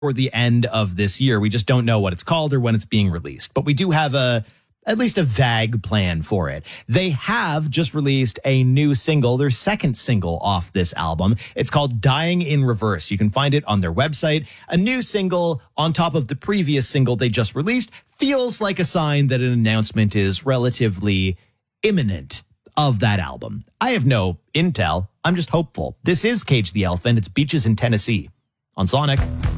or the end of this year. We just don't know what it's called or when it's being released. But we do have at least a vague plan for it. They have just released a new single, their second single off this album. It's called Dying in Reverse. You can find it on their website. A new single on top of the previous single they just released feels like a sign that an announcement is relatively imminent of that album. I have no intel. I'm just hopeful. This is Cage the Elephant. It's Beaches in Tennessee on Sonic.